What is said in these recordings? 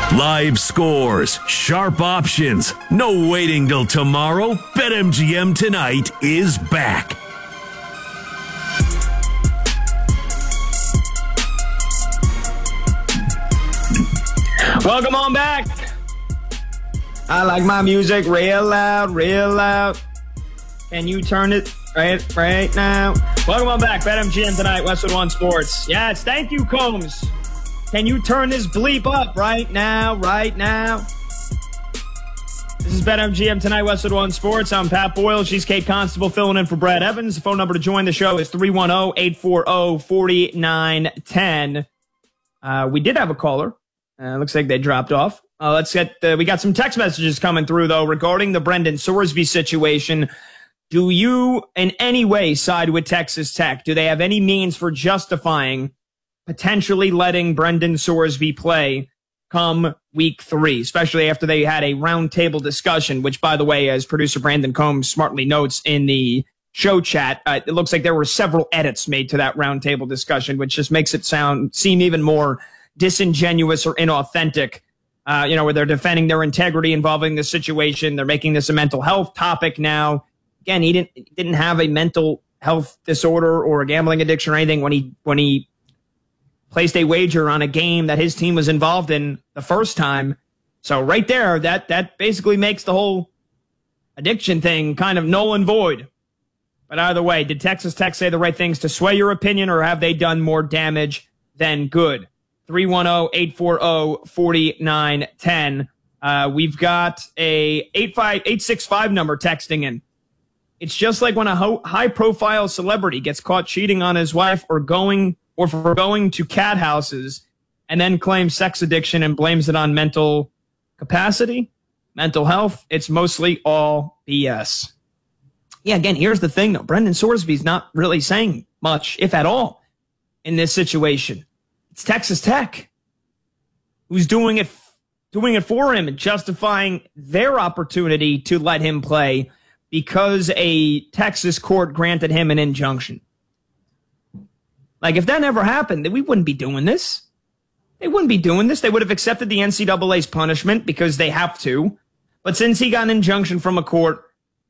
Live scores, sharp options, no waiting till tomorrow. BetMGM Tonight is back. Welcome on back. I like my music real loud, real loud. Can you turn it right now? Welcome on back. BetMGM Tonight, Westwood One Sports. Yes, thank you, Combs. Can you turn this bleep up right now, right now? This is BetMGM Tonight, Westwood One Sports. I'm Pat Boyle. She's Kate Constable filling in for Brad Evans. The phone number to join the show is 310-840-4910. We did have a caller. Looks like they dropped off. We got some text messages coming through, though, regarding the Brendan Sorsby situation. Do you in any way side with Texas Tech? Do they have any means for justifying potentially letting Brendan Sorsby play come week 3, especially after they had a roundtable discussion, which, by the way, as producer Brandon Combs smartly notes in the show chat, it looks like there were several edits made to that roundtable discussion, which just makes it seem even more disingenuous or inauthentic, where they're defending their integrity involving this situation. They're making this a mental health topic now. Again, he didn't have a mental health disorder or a gambling addiction or anything when he placed a wager on a game that his team was involved in the first time. So right there, that basically makes the whole addiction thing kind of null and void. But either way, did Texas Tech say the right things to sway your opinion, or have they done more damage than good? 310-840-4910. We've got a 865 number texting in. It's just like when a high-profile celebrity gets caught cheating on his wife or for going to cat houses and then claims sex addiction and blames it on mental capacity, mental health. It's mostly all BS. Yeah, again, here's the thing, though. Brendan Sorsby's not really saying much, if at all, in this situation. It's Texas Tech who's doing it for him and justifying their opportunity to let him play because a Texas court granted him an injunction. Like, if that never happened, then we wouldn't be doing this. They wouldn't be doing this. They would have accepted the NCAA's punishment because they have to. But since he got an injunction from a court,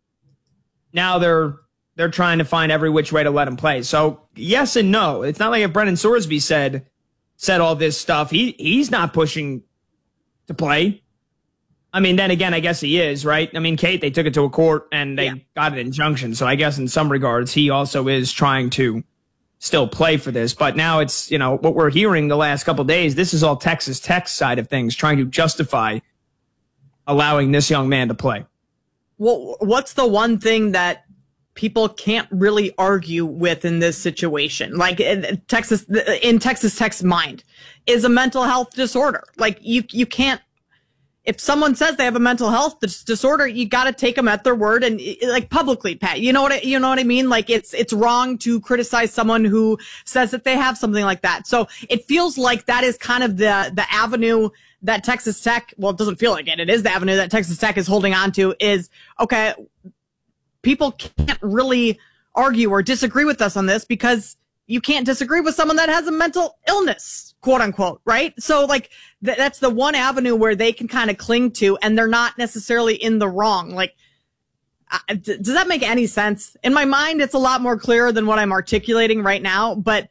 now they're trying to find every which way to let him play. So yes and no. It's not like if Brendan Sorsby said all this stuff. He's not pushing to play. I mean, then again, I guess he is, right? I mean, Kate, they took it to a court and they got an injunction. So I guess in some regards, he also is trying to still play for this. But now it's, what we're hearing the last couple of days, this is all Texas Tech's side of things, trying to justify allowing this young man to play. Well, what's the one thing that people can't really argue with in this situation? Like in Texas Tech's mind is a mental health disorder. Like you can't, if someone says they have a mental health disorder, you got to take them at their word and like publicly, Pat. You know what I mean? Like it's wrong to criticize someone who says that they have something like that. So it feels like that is kind of the avenue that Texas Tech, well, it doesn't feel like it. It is the avenue that Texas Tech is holding on to is, okay, people can't really argue or disagree with us on this because you can't disagree with someone that has a mental illness, quote unquote, right? So like that's the one avenue where they can kind of cling to and they're not necessarily in the wrong. Like, does that make any sense? In my mind, it's a lot more clear than what I'm articulating right now, but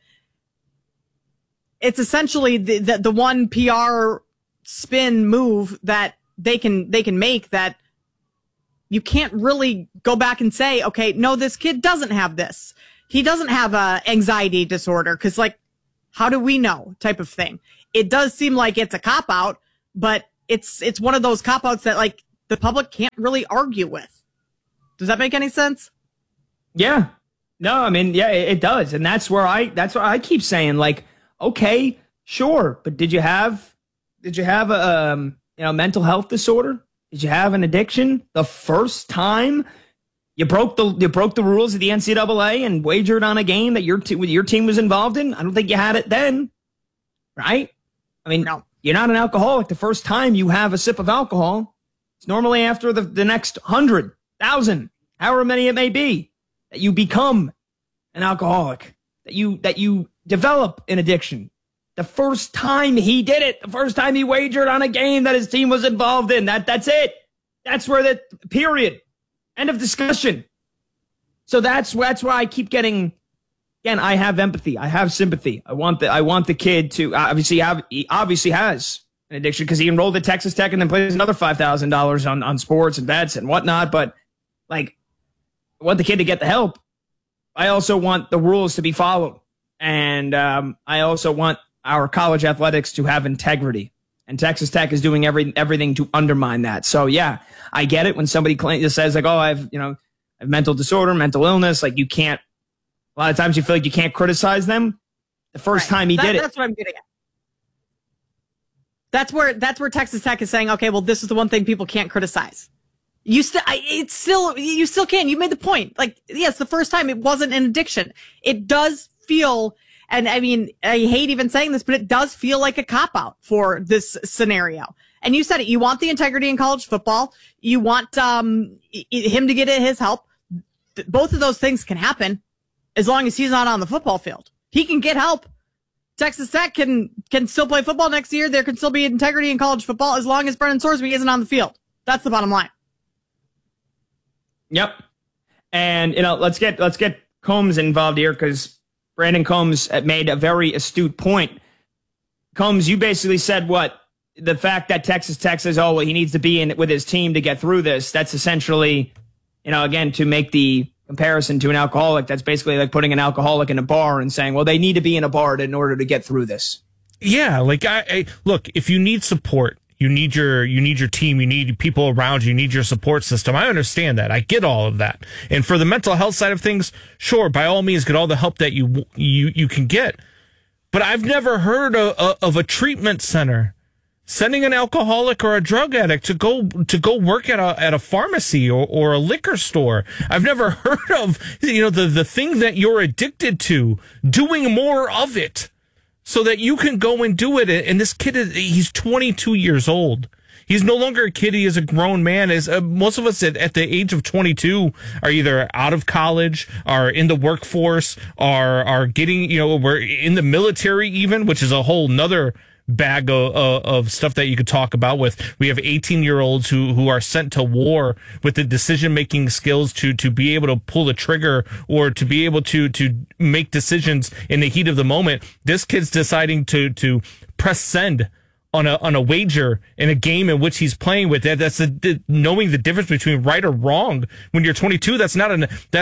it's essentially the one PR spin move that they can make that you can't really go back and say, okay, no, this kid doesn't have this. He doesn't have a anxiety disorder. Cause like, how do we know type of thing? It does seem like it's a cop out, but it's one of those cop outs that like the public can't really argue with. Does that make any sense? Yeah. No, I mean, yeah, it does. And that's where I keep saying like, okay, sure. But did you have a mental health disorder? Did you have an addiction the first time you broke the rules of the NCAA and wagered on a game that your team was involved in? I don't think you had it then, right? I mean, no. You're not an alcoholic the first time you have a sip of alcohol. It's normally after the next 100, 1,000, however many it may be, that you become an alcoholic, that you develop an addiction. The first time he did it, the first time he wagered on a game that his team was involved in, that's it. That's where the period. End of discussion. So that's why I keep getting. Again, I have empathy. I have sympathy. I want the kid to he obviously has an addiction because he enrolled at Texas Tech and then plays another $5,000 on sports and bets and whatnot. But like, I want the kid to get the help. I also want the rules to be followed, and I also want our college athletics to have integrity. And Texas Tech is doing everything to undermine that. So yeah, I get it when somebody says like, oh, I have mental disorder, mental illness. Like you can't. A lot of times you feel like you can't criticize them. The first time he did it. That's what I'm getting at. That's where Texas Tech is saying, okay, well, this is the one thing people can't criticize. You still can. You made the point. Like, yes, the first time it wasn't an addiction. It does feel, and I mean, I hate even saying this, but it does feel like a cop-out for this scenario. And you said it. You want the integrity in college football. You want him to get his help. Both of those things can happen. As long as he's not on the football field, he can get help. Texas Tech can still play football next year. There can still be integrity in college football as long as Brennan Sorsby isn't on the field. That's the bottom line. Yep. And let's get Combs involved here because Brandon Combs made a very astute point. Combs, you basically said what? The fact that Texas Tech says, oh, well, he needs to be in with his team to get through this. That's essentially, again, to make the comparison to an alcoholic, that's basically like putting an alcoholic in a bar and saying, well, they need to be in a bar in order to get through this. Yeah, like I look, if you need support, you need your team, you need people around you, you need your support system. I understand that. I get all of that. And for the mental health side of things, sure, by all means, get all the help that you can get. But I've never heard of a treatment center sending an alcoholic or a drug addict to go work at a pharmacy or a liquor store. I've never heard of the thing that you're addicted to, doing more of it so that you can go and do it. And this kid he's 22 years old. He's no longer a kid. He is a grown man. As most of us at the age of 22 are either out of college, are in the workforce, are getting, we're in the military even, which is a whole nother bag of stuff that you could talk about with. We have 18-year-olds who are sent to war with the decision-making skills to be able to pull the trigger or to be able to make decisions in the heat of the moment. This kid's deciding to press send on a wager in a game in which he's playing with. That's knowing the difference between right or wrong. When you're 22, that's not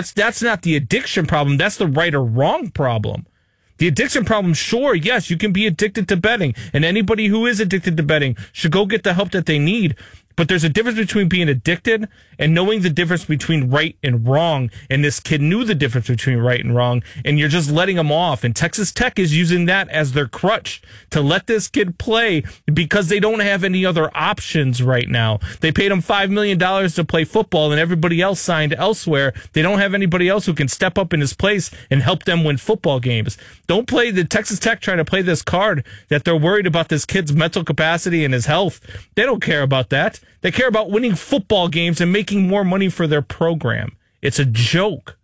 the addiction problem. That's the right or wrong problem. The addiction problem, sure, yes, you can be addicted to betting, and anybody who is addicted to betting should go get the help that they need. But there's a difference between being addicted and knowing the difference between right and wrong. And this kid knew the difference between right and wrong, and you're just letting him off. And Texas Tech is using that as their crutch to let this kid play because they don't have any other options right now. They paid him $5 million to play football, and everybody else signed elsewhere. They don't have anybody else who can step up in his place and help them win football games. Don't play the Texas Tech trying to play this card that they're worried about this kid's mental capacity and his health. They don't care about that. They care about winning football games and making more money for their program. It's a joke.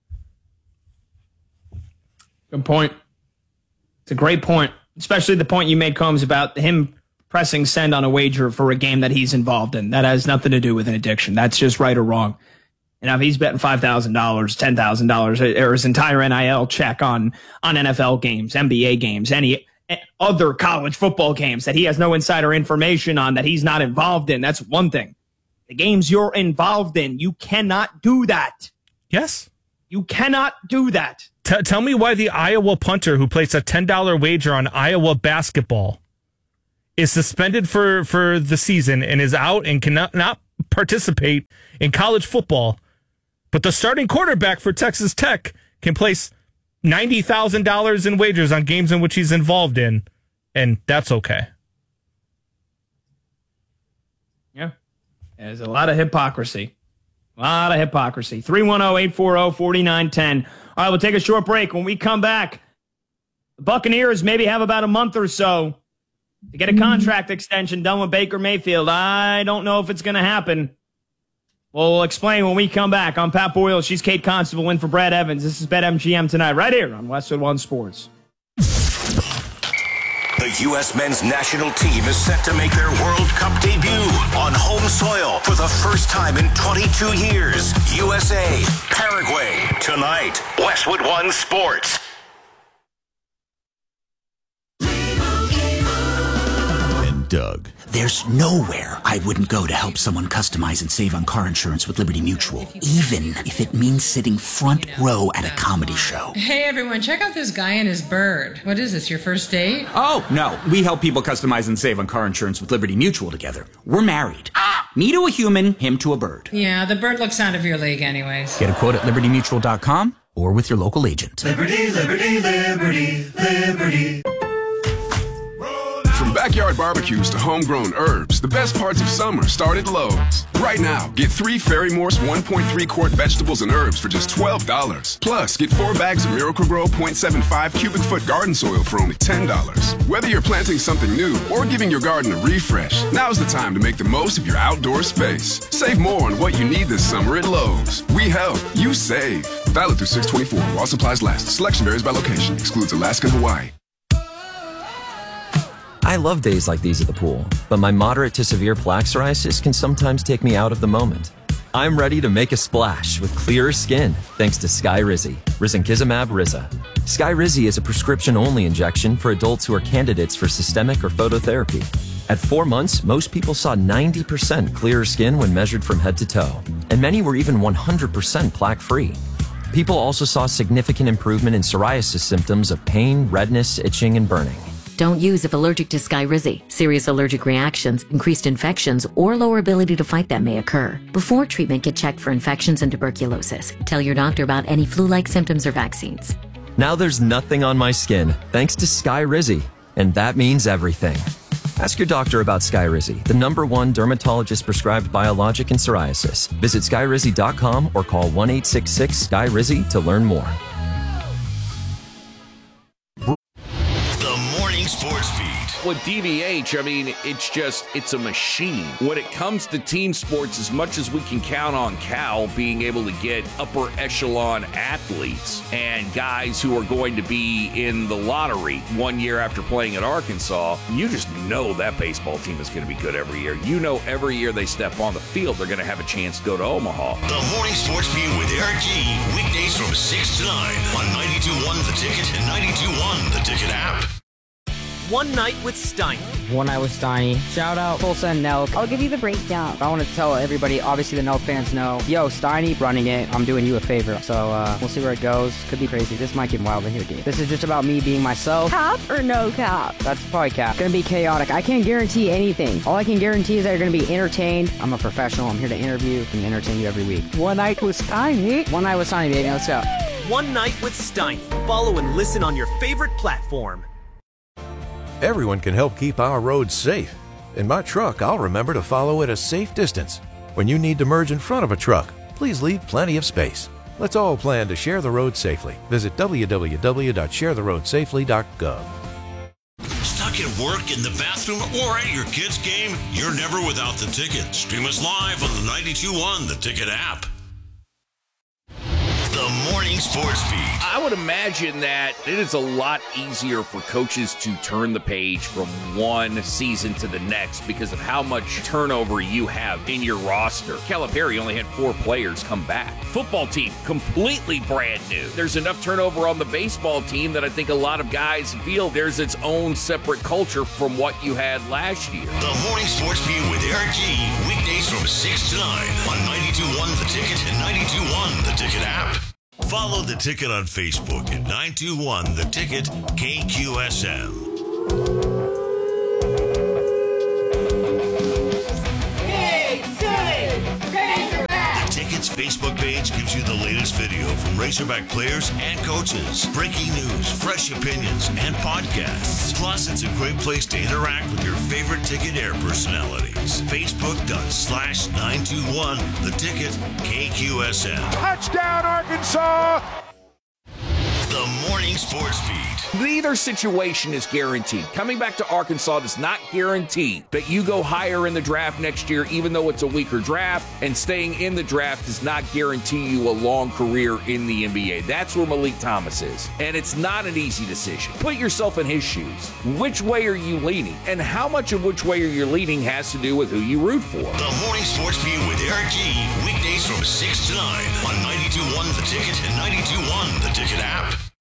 Good point. It's a great point, especially the point you made, Combs, about him pressing send on a wager for a game that he's involved in. That has nothing to do with an addiction. That's just right or wrong. And if he's betting $5,000, $10,000, or his entire NIL check on NFL games, NBA games, any other college football games that he has no insider information on, that he's not involved in, that's one thing. The games you're involved in, you cannot do that. Yes. You cannot do that. Tell me why the Iowa punter who placed a $10 wager on Iowa basketball is suspended for the season and is out and cannot not participate in college football, but the starting quarterback for Texas Tech can place $90,000 in wagers on games in which he's involved in, and that's okay. Yeah. There's a lot of hypocrisy. A lot of hypocrisy. 310-840-4910. All right, we'll take a short break. When we come back, the Buccaneers maybe have about a month or so to get a contract extension done with Baker Mayfield. I don't know if it's going to happen. We'll explain when we come back. I'm Pat Boyle. She's Kate Constable in for Brad Evans. This is BetMGM tonight, right here on Westwood One Sports. The U.S. men's national team is set to make their World Cup debut on home soil for the first time in 22 years. USA, Paraguay, tonight. Westwood One Sports. And Doug. There's nowhere I wouldn't go to help someone customize and save on car insurance with Liberty Mutual, even if it means sitting front row at a comedy show. Hey everyone, check out this guy and his bird. What is this, your first date? Oh, no. We help people customize and save on car insurance with Liberty Mutual together. We're married. Me to a human, him to a bird. Yeah, the bird looks out of your league anyways. Get a quote at libertymutual.com or with your local agent. Liberty, liberty, liberty, liberty. From backyard barbecues to homegrown herbs, the best parts of summer start at Lowe's. Right now, get 3 Ferry-Morse 1.3 quart vegetables and herbs for just $12. Plus, get 4 bags of Miracle-Gro 0.75 cubic foot garden soil for only $10. Whether you're planting something new or giving your garden a refresh, now's the time to make the most of your outdoor space. Save more on what you need this summer at Lowe's. We help, you save. Valid through 6/24 while supplies last. Selection varies by location. Excludes Alaska and Hawaii. I love days like these at the pool, but my moderate to severe plaque psoriasis can sometimes take me out of the moment. I'm ready to make a splash with clearer skin thanks to Skyrizi, risankizumab Riza. Skyrizi is a prescription-only injection for adults who are candidates for systemic or phototherapy. At 4 months, most people saw 90% clearer skin when measured from head to toe, and many were even 100% plaque-free. People also saw significant improvement in psoriasis symptoms of pain, redness, itching, and burning. Don't use if allergic to Skyrizi. Serious allergic reactions, increased infections, or lower ability to fight them may occur. Before treatment, get checked for infections and tuberculosis. Tell your doctor about any flu-like symptoms or vaccines. Now there's nothing on my skin thanks to Skyrizi, and that means everything. Ask your doctor about Skyrizi, the #1 dermatologist-prescribed biologic in psoriasis. Visit Skyrizi.com or call 1-866-SKYRIZI to learn more. Sports Beat. With DVH, I mean, it's a machine. When it comes to team sports, as much as we can count on Cal being able to get upper echelon athletes and guys who are going to be in the lottery 1 year after playing at Arkansas, you just know that baseball team is going to be good every year. You know every year they step on the field, they're going to have a chance to go to Omaha. The Morning Sports Beat with Eric G. Weekdays from 6 to 9 on 92.1 The Ticket and 92.1 The Ticket app. One Night with Steiny. One Night with Steiny. Shout out Tulsa and Nelk. I'll give you the breakdown. I want to tell everybody, obviously the Nelk fans know, yo, Steiny running it. I'm doing you a favor. So we'll see where it goes. Could be crazy. This might get wild in here, dude. This is just about me being myself. Cap or no cap? That's probably cap. Gonna be chaotic. I can't guarantee anything. All I can guarantee is that you're gonna be entertained. I'm a professional. I'm here to interview and entertain you every week. One Night with Steiny. One Night with Steiny, baby. Let's go. One Night with Steiny. Follow and listen on your favorite platform. Everyone can help keep our roads safe. In my truck, I'll remember to follow at a safe distance. When you need to merge in front of a truck, please leave plenty of space. Let's all plan to share the road safely. Visit www.sharetheroadsafely.gov. Stuck at work, in the bathroom, or at your kid's game? You're never without The Ticket. Stream us live on the 92.1 The Ticket app. The Morning Sports Beat. I would imagine that it is a lot easier for coaches to turn the page from one season to the next because of how much turnover you have in your roster. Calipari only had 4 players come back. Football team, completely brand new. There's enough turnover on the baseball team that I think a lot of guys feel there's its own separate culture from what you had last year. The Morning Sports Beat with Eric G. Weekdays from 6 to 9 on 92.1 The Ticket and 92.1 The Ticket app. Follow The Ticket on Facebook at 921 The Ticket KQSM. The Ticket's Facebook page gives you the latest video from Razorback players and coaches, breaking news, fresh opinions, and podcasts. Plus, it's a great place to interact with your favorite Ticket Air personalities. Facebook.com/921 The Ticket KQSM. Touchdown, Arkansas! The Morning Sports Beat. Neither situation is guaranteed. Coming back to Arkansas does not guarantee that you go higher in the draft next year, even though it's a weaker draft, and staying in the draft does not guarantee you a long career in the NBA. That's where Malik Thomas is, and it's not an easy decision. Put yourself in his shoes. Which way are you leaning? And how much of which way you're leaning has to do with who you root for. The Morning Sports Beat with Eric G. Weekdays from 6 to 9 on 92.1 The Ticket and 92.1 The Ticket app.